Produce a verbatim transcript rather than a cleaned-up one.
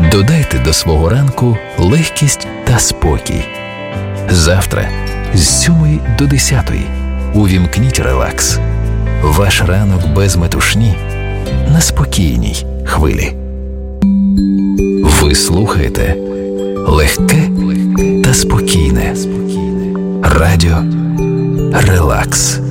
Додайте до свого ранку легкість та спокій. Завтра з сьомої до десятої увімкніть релакс. Ваш ранок без метушні на спокійній хвилі. Ви слухаєте легке та спокійне радіо Релакс.